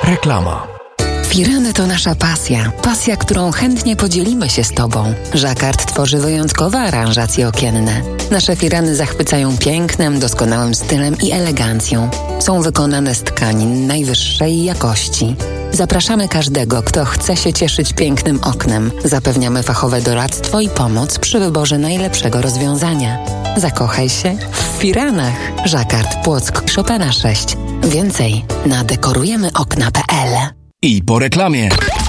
Reklama. Firany to nasza pasja. Pasja, którą chętnie podzielimy się z Tobą. Jacquard tworzy wyjątkowe aranżacje okienne. Nasze firany zachwycają pięknem, doskonałym stylem i elegancją. Są wykonane z tkanin najwyższej jakości. Zapraszamy każdego, kto chce się cieszyć pięknym oknem. Zapewniamy fachowe doradztwo i pomoc przy wyborze najlepszego rozwiązania. Zakochaj się w firanach. Jacquard, Płock, Chopina 6. Więcej na dekorujemyokna.pl. I po reklamie.